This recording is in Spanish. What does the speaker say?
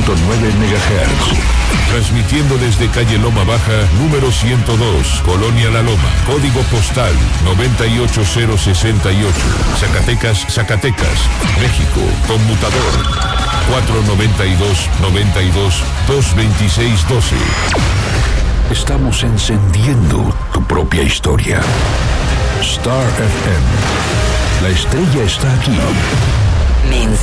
MHz. Transmitiendo desde calle Loma Baja, número 102, Colonia La Loma, código postal 98068, Zacatecas, México, conmutador 492-92-226-12. Estamos encendiendo tu propia historia. Star FM. La estrella está aquí.